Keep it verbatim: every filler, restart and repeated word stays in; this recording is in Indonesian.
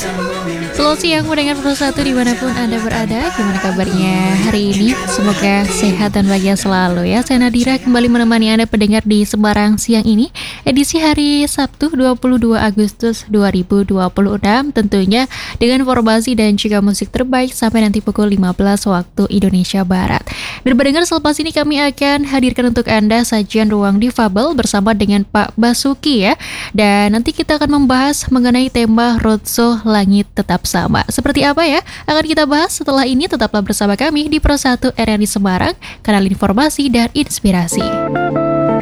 Selamat siang mendengar Pro satu dimanapun Anda berada. Gimana kabarnya hari ini? Semoga sehat dan bahagia selalu ya. Saya Nadira kembali menemani Anda pendengar di Semarang siang ini, edisi hari Sabtu dua puluh dua Agustus dua ribu dua puluh enam. Tentunya dengan informasi dan juga musik terbaik sampai nanti pukul lima belas waktu Indonesia Barat. Dan pendengar, selepas ini kami akan hadirkan untuk Anda sajian Ruang Difabel bersama dengan Pak Basuki ya. Dan nanti kita akan membahas mengenai tema Roadshow Langit Tetap Sama. Seperti apa ya? Akan kita bahas setelah ini. Tetaplah bersama kami di Pro satu R R I Semarang, kanal informasi dan inspirasi.